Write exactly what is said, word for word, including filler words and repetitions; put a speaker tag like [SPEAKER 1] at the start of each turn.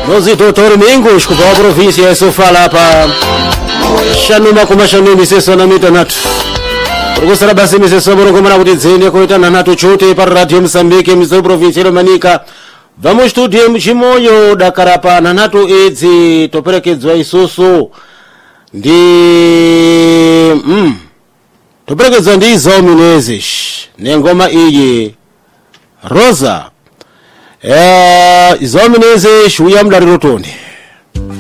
[SPEAKER 1] Nós doutor Mingos kuva província ya Sofala pa shanuma kuma shanumi seso na mitanatu Urugusara basi miseso borogo mana kuti dzene koita nanatu chote pa radio Msambiki mizo província Manika. Vamos studio mchimoyo dakarapa nanatu edzi toperekedzwa isusu ndi mm toperekedzwa ndi Zominezes nengoma iyi Rosa eh Zominezes uyamdari rotonde.